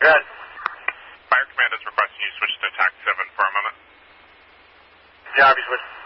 ahead. Fire Command is requesting you switch to TAC 7 for a moment. Yeah, I'll be switching.